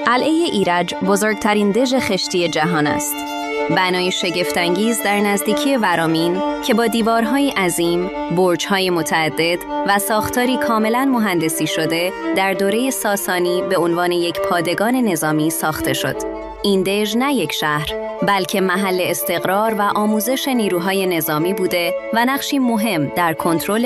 قلعه ایرج بزرگترین دژ خشتی جهان است. بنای شگفت‌انگیز در نزدیکی ورامین که با دیوارهای عظیم، برج‌های متعدد و ساختاری کاملاً مهندسی شده در دوره ساسانی به عنوان یک پادگان نظامی ساخته شد. این دژ نه یک شهر، بلکه محل استقرار و آموزش نیروهای نظامی بوده و نقشی مهم در کنترل